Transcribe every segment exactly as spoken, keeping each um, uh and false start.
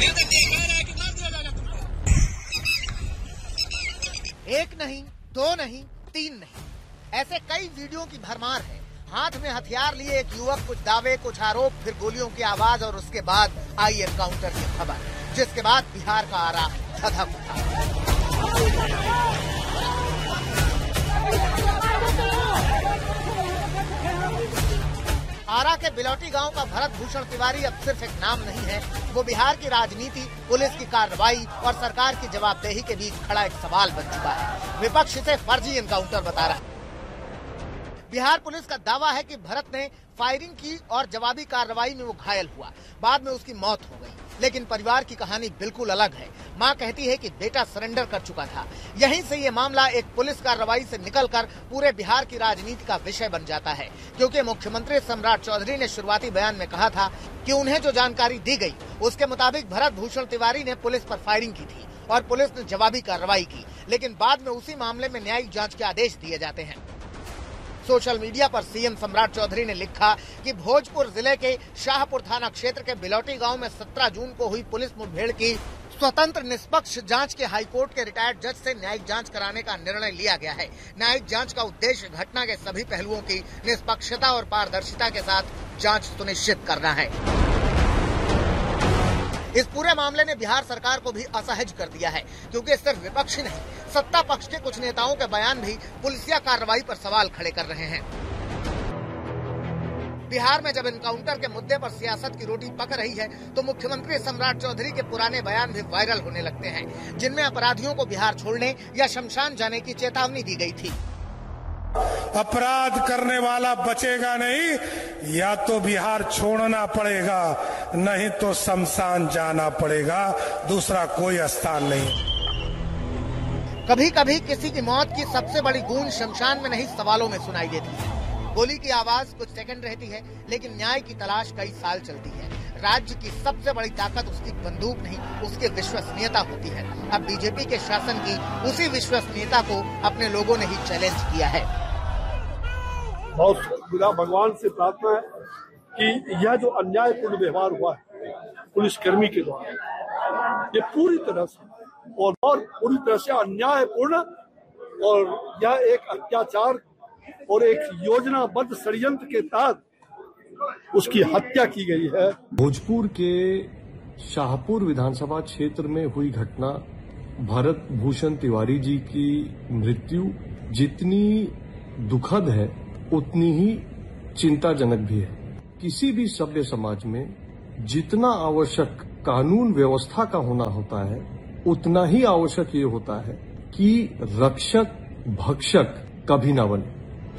एक नहीं, दो नहीं, तीन नहीं, ऐसे कई वीडियो की भरमार है। हाथ में हथियार लिए एक युवक, कुछ दावे, कुछ आरोप, फिर गोलियों की आवाज और उसके बाद आई एनकाउंटर की खबर, जिसके बाद बिहार का आरा धधक उठा। आरा के बिलौटी गांव का भरत भूषण तिवारी अब सिर्फ एक नाम नहीं है, वो बिहार की राजनीति, पुलिस की कार्रवाई और सरकार की जवाबदेही के बीच खड़ा एक सवाल बन चुका है। विपक्ष इसे फर्जी एनकाउंटर बता रहा है। बिहार पुलिस का दावा है कि भरत ने फायरिंग की और जवाबी कार्रवाई में वो घायल हुआ, बाद में उसकी मौत हो गई। लेकिन परिवार की कहानी बिल्कुल अलग है। मां कहती है कि बेटा सरेंडर कर चुका था। यहीं से ये मामला एक पुलिस कार्रवाई से निकलकर पूरे बिहार की राजनीति का विषय बन जाता है, क्योंकि मुख्यमंत्री सम्राट चौधरी ने शुरुआती बयान में कहा था कि उन्हें जो जानकारी दी गई उसके मुताबिक भरत भूषण तिवारी ने पुलिस पर फायरिंग की थी और पुलिस ने जवाबी कार्रवाई की। लेकिन बाद में उसी मामले में न्यायिक जाँच के आदेश दिए जाते हैं। सोशल मीडिया पर सीएम सम्राट चौधरी ने लिखा कि भोजपुर जिले के शाहपुर थाना क्षेत्र के बिलौटी गांव में सत्रह जून को हुई पुलिस मुठभेड़ की स्वतंत्र निष्पक्ष जांच के हाईकोर्ट के रिटायर्ड जज से न्यायिक जांच कराने का निर्णय लिया गया है। न्यायिक जांच का उद्देश्य घटना के सभी पहलुओं की निष्पक्षता और पारदर्शिता के साथ जांच सुनिश्चित करना है। इस पूरे मामले ने बिहार सरकार को भी असहज कर दिया है, क्योंकि सिर्फ विपक्ष ही नहीं, सत्ता पक्ष के कुछ नेताओं के बयान भी पुलिसिया कार्रवाई पर सवाल खड़े कर रहे हैं। बिहार में जब एनकाउंटर के मुद्दे पर सियासत की रोटी पक रही है, तो मुख्यमंत्री सम्राट चौधरी के पुराने बयान भी वायरल होने लगते हैं, जिनमें अपराधियों को बिहार छोड़ने या शमशान जाने की चेतावनी दी गई थी। अपराध करने वाला बचेगा नहीं, या तो बिहार छोड़ना पड़ेगा, नहीं तो शमशान जाना पड़ेगा, दूसरा कोई स्थान नहीं। कभी कभी किसी की मौत की सबसे बड़ी गूंज शमशान में नहीं, सवालों में सुनाई देती है। गोली की आवाज कुछ सेकंड रहती है, लेकिन न्याय की तलाश कई साल चलती है। राज्य की सबसे बड़ी ताकत उसकी बंदूक नहीं, उसकी विश्वसनीयता होती है। अब बीजेपी के शासन की उसी विश्वसनीयता को अपने लोगों ने ही चैलेंज किया है। बहुत खुदा भगवान से प्रार्थना है कि यह जो अन्यायपूर्ण व्यवहार हुआ है पुलिसकर्मी के द्वारा, ये पूरी तरह से और, और पूरी तरह से अन्यायपूर्ण, और यह एक अत्याचार और एक योजनाबद्ध षड्यंत्र के तहत उसकी हत्या की गई है। भोजपुर के शाहपुर विधानसभा क्षेत्र में हुई घटना, भरत भूषण तिवारी जी की मृत्यु जितनी दुखद है उतनी ही चिंताजनक भी है। किसी भी सभ्य समाज में जितना आवश्यक कानून व्यवस्था का होना होता है, उतना ही आवश्यक ये होता है कि रक्षक भक्षक कभी न बने।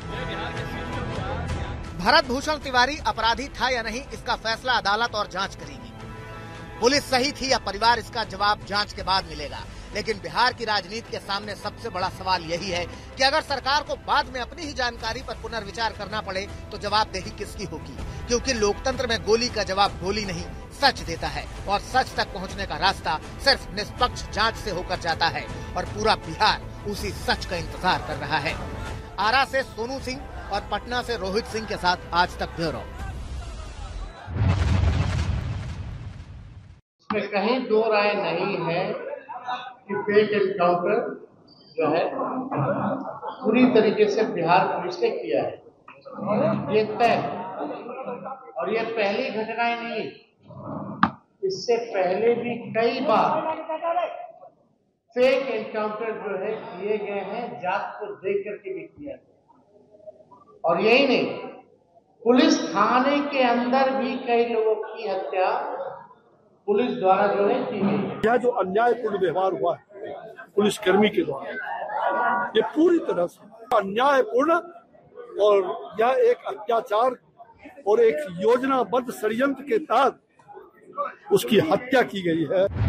भरत भूषण तिवारी अपराधी था या नहीं, इसका फैसला अदालत और जांच करेगी। पुलिस सही थी या परिवार, इसका जवाब जांच के बाद मिलेगा। लेकिन बिहार की राजनीति के सामने सबसे बड़ा सवाल यही है कि अगर सरकार को बाद में अपनी ही जानकारी पर पुनर्विचार करना पड़े तो जवाबदेही किसकी होगी, क्योंकि लोकतंत्र में गोली का जवाब गोली नहीं, सच देता है, और सच तक पहुंचने का रास्ता सिर्फ निष्पक्ष जांच से होकर जाता है, और पूरा बिहार उसी सच का इंतजार कर रहा है। आरा से सोनू सिंह और पटना से रोहित सिंह के साथ आज तक ब्यूरो। इसमें कहीं दो राय नहीं है कि फेक एनकाउंटर जो है पूरी तरीके से बिहार पुलिस ने किया है, ये तय है। और ये पहली घटनाएं नहीं, इससे पहले भी कई बार फेक एनकाउंटर जो है किए गए हैं, जात को देख करके भी किया गया। और यही नहीं, पुलिस थाने के अंदर भी कई लोगों की हत्या पुलिस द्वारा जो है की गई। यह जो अन्यायपूर्ण व्यवहार हुआ है पुलिसकर्मी के द्वारा, ये पूरी तरह से अन्यायपूर्ण, और यह एक अत्याचार और एक योजनाबद्ध षड्यंत्र के तहत उसकी हत्या की गई है।